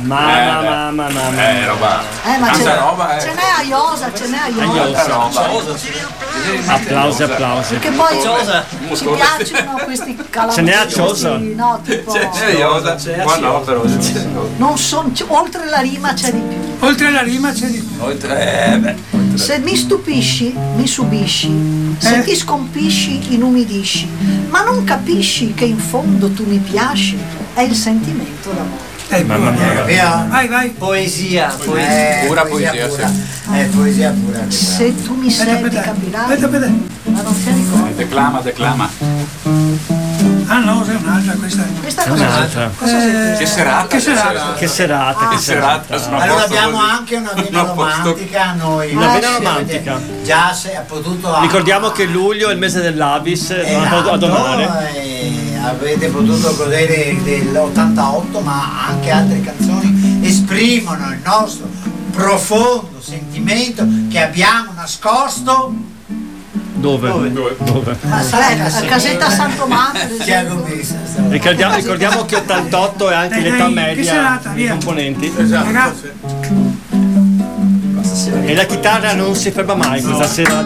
Mamma. Roba. Ma Tanta roba, ce n'è a Iosa, Tanta roba. Applausi. Che poi ci piacciono questi calamari. Ce n'è a Ciosa? No, tipo. Iosa. Buona opera. Non sono. Oltre la rima c'è di più. Oltre la rima c'è di più. Se mi stupisci, mi subisci, se ti scompisci, inumidisci, ma non capisci che in fondo tu mi piaci, è il sentimento d'amore. Mamma mia. Vai. Poesia. Pura poesia, pura. Poesia pura. Se tu mi segui capirai, Aspetta. ma non ti ricordi. Declama. Ah no, è un'altra questa. Questa È cosa un'altra. Che serata. Che serata. Allora abbiamo anche una vena romantica noi. Una vena romantica. Già se ha potuto. Ricordiamo che luglio è il mese dell'Avis, a domani. Avete potuto godere dell'88, ma anche altre canzoni esprimono il nostro profondo sentimento che abbiamo nascosto. Dove? Ma sai, a casetta Santo Matre. Ricordiamo che 88 è anche Dai, l'età che media serata, dei via. componenti. Ragazzi. E la chitarra non si ferma mai questa sera.